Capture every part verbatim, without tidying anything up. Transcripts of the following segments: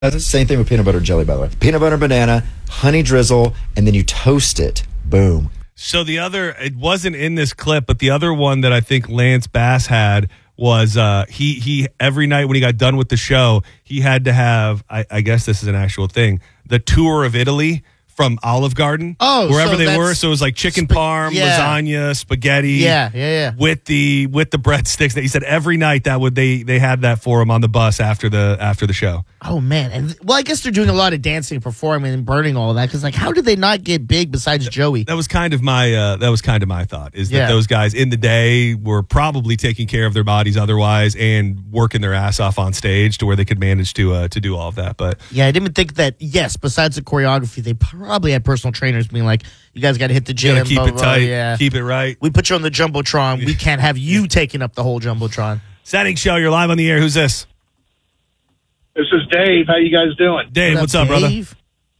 That's the same thing with peanut butter jelly, by the way. Peanut butter, banana, honey drizzle, and then you toast it. Boom. So the other, it wasn't in this clip, but the other one that I think Lance Bass had was uh, he he every night when he got done with the show, he had to have, I, I guess this is an actual thing, the tour of Italy from Olive Garden. Oh, wherever so they that's were. So it was like chicken sp- parm, yeah. lasagna, spaghetti. Yeah, yeah, yeah. With the with the breadsticks. That he said every night that would they they had that for him on the bus after the after the show. Oh, man. And well, I guess they're doing a lot of dancing, performing, and burning all of that. Because, like, how did they not get big besides Joey? That was kind of my uh, that was kind of my thought is that Yeah. those guys in the day were probably taking care of their bodies otherwise and working their ass off on stage to where they could manage to uh, to do all of that. But Yeah, I didn't even think that, yes, besides the choreography, they probably had personal trainers being like, you guys got to hit the you gym. gotta keep blah, it blah, blah. tight, Yeah. keep it right. We put you on the Jumbotron. We can't have you taking up the whole Jumbotron. Setting show, you're live on the air. Who's this? This is Dave. How you guys doing? Dave, What what's up, brother? Dave?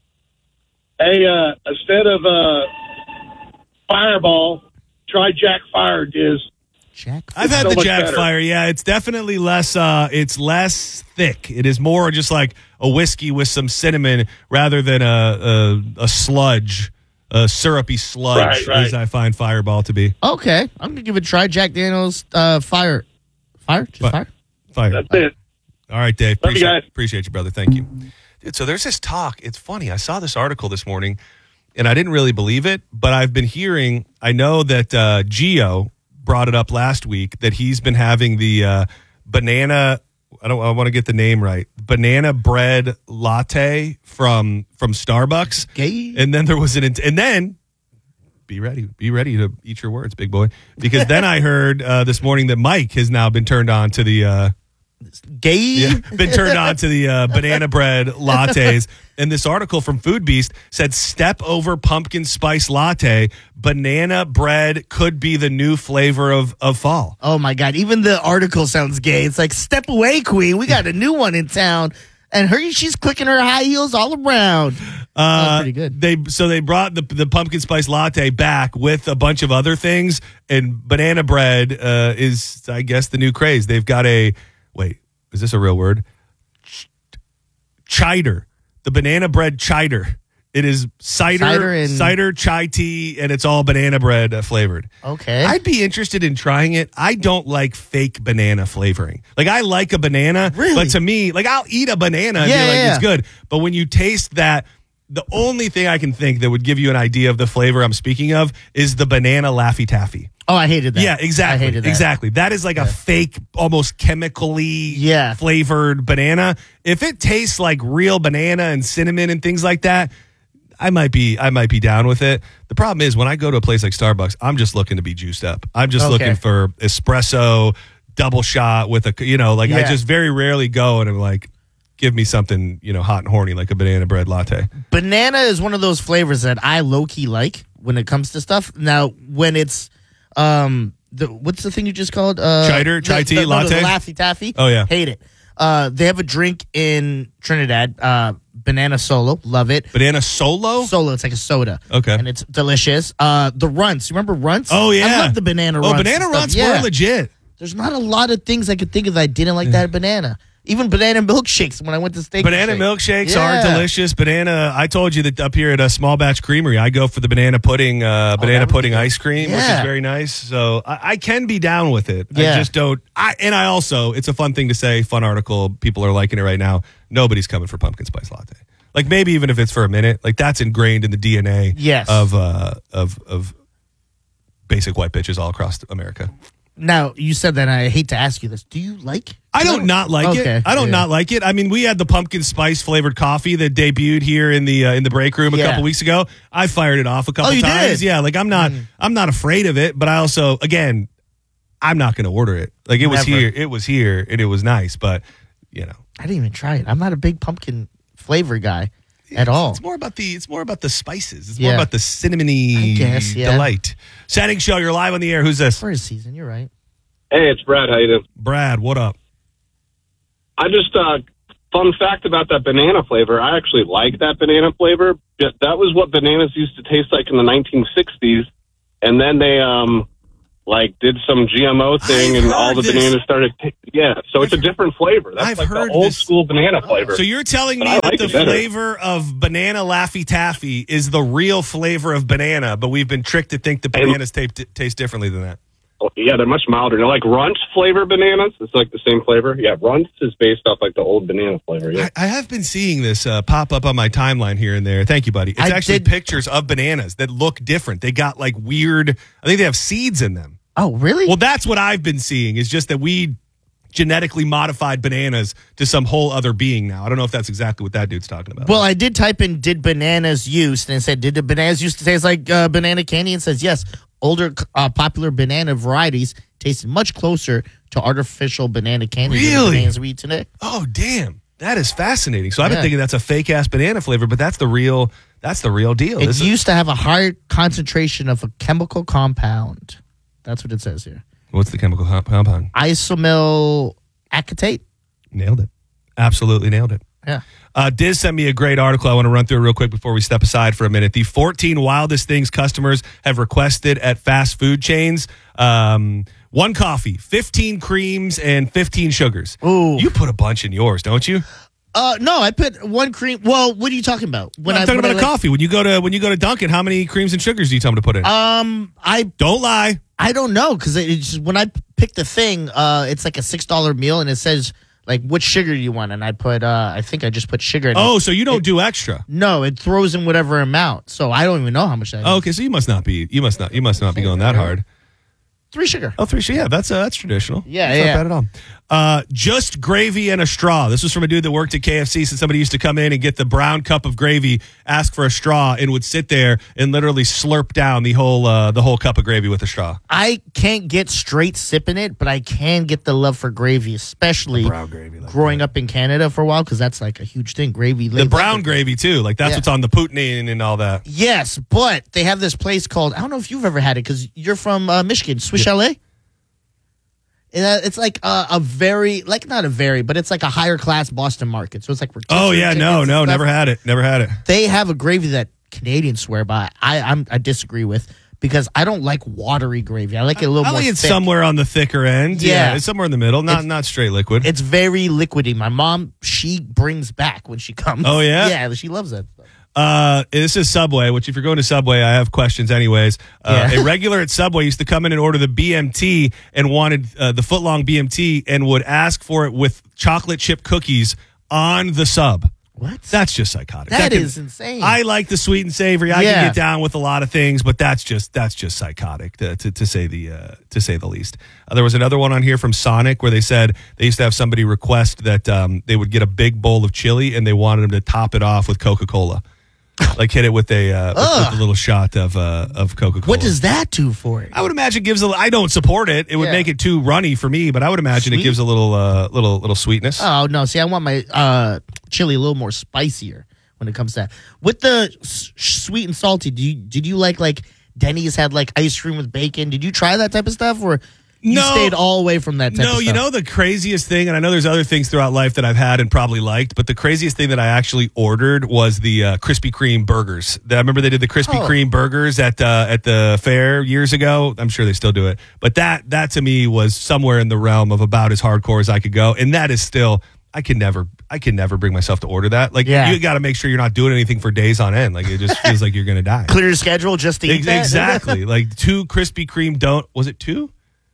Hey, uh, instead of uh, Fireball, try Jack Fire Diz. Jack? I've had so the much Jack better. Fire. Yeah, it's definitely less. Uh, it's less thick. It is more just like a whiskey with some cinnamon rather than a a, a sludge, a syrupy sludge, Right, right. as I find Fireball to be. Okay. I'm going to give it a try. Jack Daniels uh, Fire. Fire? Just Fi- fire? Fire. That's it. All right, Dave. Love you Appreciate, guys. appreciate you, brother. Thank you. Dude, so there's this talk. It's funny. I saw this article this morning, and I didn't really believe it, but I've been hearing, I know that uh, Gio brought it up last week, that he's been having the uh, banana, I don't I want to get the name right, banana bread latte from from Starbucks. Gay? And then there was an, and then, be ready, be ready to eat your words, big boy. Because then I heard uh, this morning that Mike has now been turned on to the, uh, Gay? yeah, been turned on to the uh, banana bread lattes. And this article from Food Beast said, step over pumpkin spice latte. Banana bread could be the new flavor of, of fall. Oh, my God. Even the article sounds gay. It's like, step away, queen. We got a new one in town. And her, she's clicking her high heels all around. Uh, Sounds pretty good. They so they brought the the pumpkin spice latte back with a bunch of other things, and banana bread uh, is, I guess, the new craze. They've got a wait, is this a real word? Ch- Chider, the banana bread chider. It is cider, Cider and- cider, chai tea, and it's all banana bread uh, flavored. Okay. I'd be interested in trying it. I don't like fake banana flavoring. Like, I like a banana, Really? but to me, like, I'll eat a banana and Yeah, be like, yeah, it's yeah. good. But when you taste that, the only thing I can think that would give you an idea of the flavor I'm speaking of is the banana Laffy Taffy. oh, I hated that. Yeah, exactly. I hated that. Exactly. That is like a fake, almost chemically Yeah. flavored banana. If it tastes like real banana and cinnamon and things like that, I might be I might be down with it. The problem is when I go to a place like Starbucks, I'm just looking to be juiced up. I'm just Okay. looking for espresso, double shot with a, you know, like I Yeah. just very rarely go and I'm like, give me something, you know, hot and horny like a banana bread latte. Banana is one of those flavors that I low key like when it comes to stuff. Now, when it's um, the what's the thing you just called? Uh, Cider, chai the- tea, the- no, latte? the Laffy Taffy. Oh, yeah. hate it. Uh, they have a drink in Trinidad, uh, banana solo, love it. Banana solo? Solo, it's like a soda. Okay. and it's delicious. Uh, the runts, you remember runts? Oh, yeah. I love the banana Oh, runts. banana and stuff. runts Yeah. were legit. There's not a lot of things I could think of that I didn't like that banana. Even banana milkshakes when I went to Steak and Banana Shake. milkshakes Yeah. are delicious. Banana, I told you that up here at a Small Batch Creamery, I go for the banana pudding, uh, banana that would pudding be good. ice cream, which is Yeah. very nice. So I, I can be down with it. Yeah. I just don't. I and I also, it's a fun thing to say. Fun article. People are liking it right now. Nobody's coming for pumpkin spice latte. Like maybe even if it's for a minute, like that's ingrained in the D N A Yes. of uh, of of basic white bitches all across America. Now, you said that, and I hate to ask you this. Do you like I don't not like Okay, it. I don't yeah. not like it. I mean, we had the pumpkin spice flavored coffee that debuted here in the uh, in the break room a Yeah. couple weeks ago. I fired it off a couple Oh, you times. did? Yeah, like I'm not I'm not afraid of it, but I also again, I'm not going to order it. Like it was Never. here, it was here, and it was nice, but you know, I didn't even try it. I'm not a big pumpkin flavor guy at all. it's more about the it's more about the spices. It's Yeah. more about the cinnamony I guess, yeah. delight. Setting show, you're live on the air. Who's this? First season, you're right. Hey, it's Brad. How you doing? Brad, what up? I just, uh, fun fact about that banana flavor. I actually like that banana flavor. Just- That was what bananas used to taste like in the nineteen sixties. And then they, um, like did some G M O thing, I've and all heard the this. bananas started. T- yeah, so it's a different flavor. That's I've like heard the old this. school banana flavor. So you're telling But me I that like the it better. flavor of banana Laffy Taffy is the real flavor of banana, but we've been tricked to think the And- bananas taste, taste differently than that. Oh, yeah, they're much milder. They're like Runts flavor bananas. It's like the same flavor. Yeah, Runts is based off like the old banana flavor. Yeah. I, I have been seeing this uh, pop up on my timeline here and there. Thank you, buddy. It's I actually did- pictures of bananas that look different. They got like weird, I think they have seeds in them. Oh, really? Well, that's what I've been seeing is just that we genetically modified bananas to some whole other being now. I don't know if that's exactly what that dude's talking about. Well, I did type in "did bananas used" and it said, "Did the bananas used to taste like uh, banana candy?" And it says yes. Older uh, popular banana varieties tasted much closer to artificial banana candy than the Really? bananas we eat today. Oh, damn. That is fascinating. So I've been Yeah. thinking that's a fake ass banana flavor, but that's the real that's the real deal. It This is- used to have a higher concentration of a chemical compound. That's what it says here. What's the chemical comp- compound? Isomyl acetate. Nailed it. Absolutely nailed it. Yeah. Uh, Diz sent me a great article I want to run through real quick before we step aside for a minute. The fourteen wildest things customers have requested at fast food chains. Um, one coffee, fifteen creams, and fifteen sugars. Ooh. You put a bunch in yours, don't you? Uh, no, I put one cream. Well, what are you talking about? When I'm I, talking when about I a like- coffee. When you go to when you go to Dunkin', how many creams and sugars do you tell them to put in? Um, I don't lie. I don't know because it's just, when I pick the thing, uh, it's like a six dollar meal and it says like which sugar you want, and I put uh, I think I just put sugar. In Oh, it. so you don't do extra? No, it throws in whatever amount, so I don't even know how much that is. Oh, okay, so you must not be you must not you must not be going that hard. Three sugar. Oh, three. Yeah, that's uh, that's traditional. Yeah, that's yeah. not bad at all. Uh, just gravy and a straw. This was from a dude that worked at K F C. So somebody used to come in and get the brown cup of gravy, ask for a straw, and would sit there and literally slurp down the whole uh, the whole cup of gravy with a straw. I can't get straight sipping it, but I can get the love for gravy, especially brown gravy like growing up in Canada for a while because that's like a huge thing. Gravy, The brown gravy too. Like that's Yeah. what's on the poutine and all that. Yes, but they have this place called, I don't know if you've ever had it because you're from uh, Michigan, Swiss Chalet. And, uh, it's like a, a very, like not a very, but it's like a higher class Boston market. So it's like Oh rotisserie yeah, chickens no, and no, stuff. never had it. Never had it. They have a gravy that Canadians swear by. I I'm, I disagree with because I don't like watery gravy. I like it a little I more think it's thick. somewhere on the thicker end. Yeah, Yeah. it's somewhere in the middle. Not It's- not straight liquid. It's very liquidy. My mom, she brings back when she comes. Oh, yeah? Yeah, she loves that stuff. Uh, this is Subway, which if you're going to Subway, I have questions anyways. Uh, Yeah. A regular at Subway used to come in and order the B M T and wanted uh, the footlong B M T and would ask for it with chocolate chip cookies on the sub. What? That's just psychotic. That can- is insane. I like the sweet and savory. I Yeah. can get down with a lot of things, but that's just that's just psychotic to to, to say the uh, to say the least. Uh, there was another one on here from Sonic where they said they used to have somebody request that um, they would get a big bowl of chili and they wanted them to top it off with Coca Cola, like hit it with a uh, with, with a little shot of uh, of Coca Cola. What does that do for it? I would imagine gives a. I don't support it. It would Yeah. make it too runny for me, but I would imagine it Sweet? gives a little uh, little little sweetness. Oh no! See, I want my uh, chili a little more spicier when it comes to that. With the s- sweet and salty, do you did you like like Denny's had like ice cream with bacon? Did you try that type of stuff, or you No. stayed all away from that type No, of stuff? you know the craziest thing, and I know there's other things throughout life that I've had and probably liked, but the craziest thing that I actually ordered was the uh, Krispy Kreme burgers. I remember they did the Krispy Oh. Kreme burgers at uh, at the fair years ago. I'm sure they still do it, but that that to me was somewhere in the realm of about as hardcore as I could go, and that is still. I can never, I can never bring myself to order that. Like Yeah. you got to make sure you're not doing anything for days on end. Like it just feels like you're gonna die. Clear your schedule just to eat Ex- that? Exactly. Like two Krispy Kreme don't. Was it two?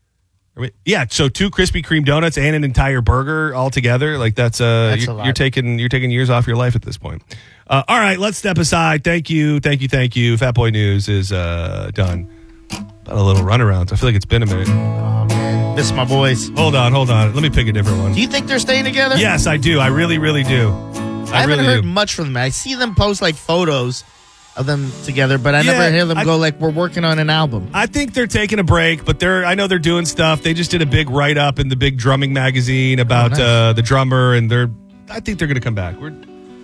Or wait, Yeah, so two Krispy Kreme donuts and an entire burger all together. Like that's uh, That's a you're, lot. you're taking you're taking years off your life at this point. Uh, all right, let's step aside. Thank you, thank you, thank you. Fat Boy News is uh, done. About a little runaround. I feel like it's been a minute. Oh man, miss my boys. Hold on, hold on. Let me pick a different one. Do you think they're staying together? Yes, I do. I really, really do. I, I, haven't really heard do. much from them. I see them post like photos of them together, but I Yeah, never hear them I- go like, "We're working on an album." I think they're taking a break, but they're. I know they're doing stuff. They just did a big write up in the big drumming magazine about nice. uh, the drummer, and they're. I think they're going to come back. We're.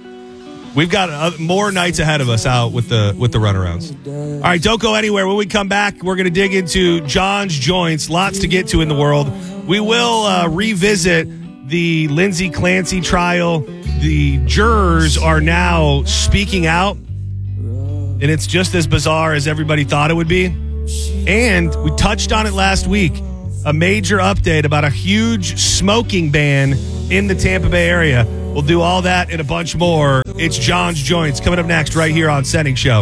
We've got uh, more nights ahead of us out with the with the runarounds. All right, don't go anywhere. When we come back, we're going to dig into John's joints. Lots to get to in the world. We will uh, revisit the Lindsay Clancy trial. The jurors are now speaking out, and it's just as bizarre as everybody thought it would be. And we touched on it last week. A major update about a huge smoking ban in the Tampa Bay area. We'll do all that and a bunch more. It's John's Joints coming up next right here on Setting Show.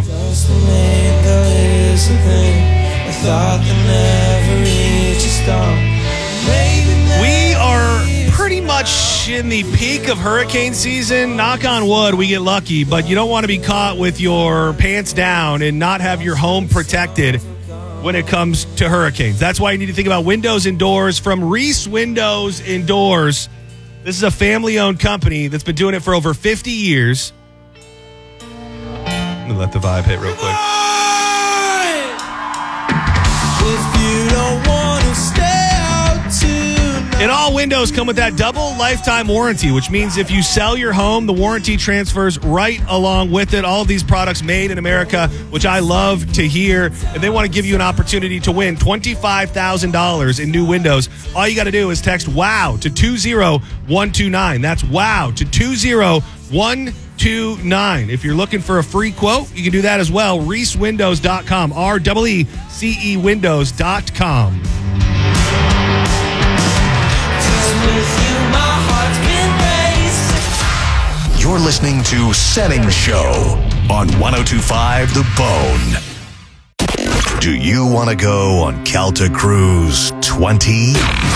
We are pretty much in the peak of hurricane season. Knock on wood, we get lucky, but you don't want to be caught with your pants down and not have your home protected when it comes to hurricanes. That's why you need to think about windows and doors from Reese Windows and Doors. This is a family-owned company that's been doing it for over fifty years. I'm going to let the vibe hit real quick. If you don't want to stay out tonight. And all windows come with that double lifetime warranty, which means if you sell your home, the warranty transfers right along with it. All of these products made in America, which I love to hear. And they want to give you an opportunity to win twenty-five thousand dollars in new windows. All you got to do is text WOW to two zero one two nine. That's WOW to two zero one two nine. If you're looking for a free quote, you can do that as well. Reese Windows dot com. R E E C E Windows dot com. You're listening to Setting Show on one oh two point five The Bone. Do you want to go on Calta Cruise twenty?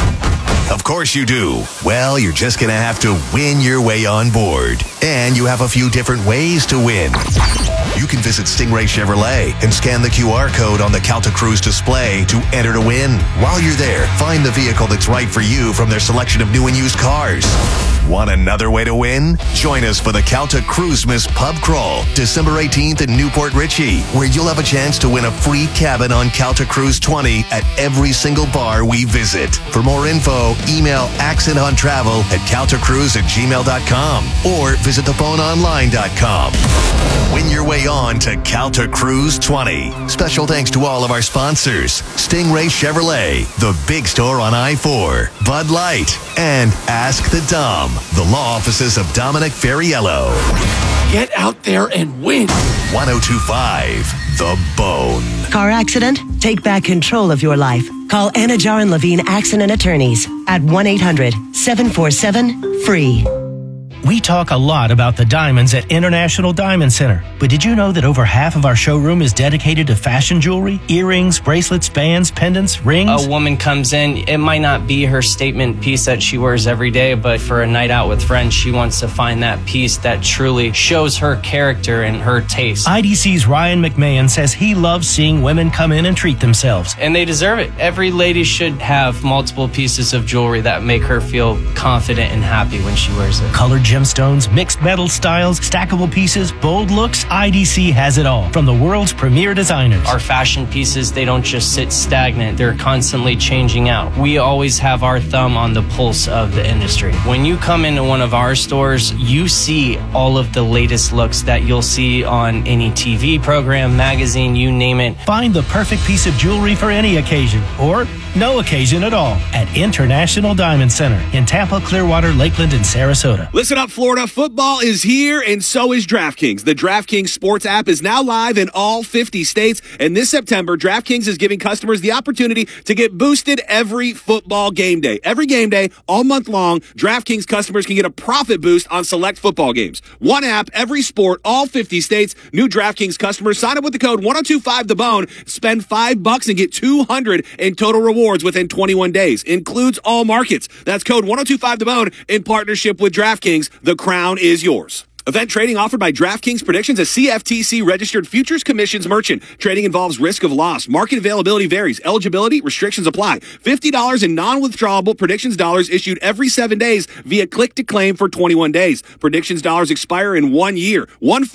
Of course you do. Well, you're just going to have to win your way on board. And you have a few different ways to win. You can visit Stingray Chevrolet and scan the Q R code on the Calta Cruise display to enter to win. While you're there, find the vehicle that's right for you from their selection of new and used cars. Want another way to win? Join us for the Calta Cruisemas Pub Crawl, December eighteenth in Newport Richey, where you'll have a chance to win a free cabin on Calta Cruise twenty at every single bar we visit. For more info, email accent on travel at caltacruise at gmail dot com or visit the bone online dot com. Win your way on to Calta Cruise twenty. Special thanks to all of our sponsors: Stingray Chevrolet, the big store on I four, Bud Light, and Ask the Dom, the law offices of Dominic Ferriello. Get out there and win. one oh two point five The Bone. Car accident? Take back control of your life. Call Anna Jar and Levine Accident Attorneys at one eight hundred seven four seven F R E E. We talk a lot about the diamonds at International Diamond Center, but did you know that over half of our showroom is dedicated to fashion jewelry? Earrings, bracelets, bands, pendants, rings? A woman comes in, it might not be her statement piece that she wears every day, but for a night out with friends, she wants to find that piece that truly shows her character and her taste. I D C's Ryan McMahon says he loves seeing women come in and treat themselves. And they deserve it. Every lady should have multiple pieces of jewelry that make her feel confident and happy when she wears it. Colored gemstones, mixed metal styles, stackable pieces, bold looks, I D C has it all from the world's premier designers. Our fashion pieces, they don't just sit stagnant. They're constantly changing out. We always have our thumb on the pulse of the industry. When you come into one of our stores, you see all of the latest looks that you'll see on any T V program, magazine, you name it. Find the perfect piece of jewelry for any occasion or no occasion at all at International Diamond Center in Tampa, Clearwater, Lakeland, and Sarasota. Listen up, Florida. Football is here, and so is DraftKings. The DraftKings Sports app is now live in all fifty states, and this September, DraftKings is giving customers the opportunity to get boosted every football game day. Every game day, all month long, DraftKings customers can get a profit boost on select football games. One app, every sport, all fifty states. New DraftKings customers sign up with the code one oh two five the bone, spend five bucks and get two hundred in total rewards within twenty-one days. Includes all markets. That's code one oh two five the bone in partnership with DraftKings. The crown is yours. Event trading offered by DraftKings Predictions, a C F T C-registered futures commissions merchant. Trading involves risk of loss. Market availability varies. Eligibility restrictions apply. fifty dollars in non-withdrawable Predictions dollars issued every seven days via click-to-claim for twenty-one days. Predictions dollars expire in one year. One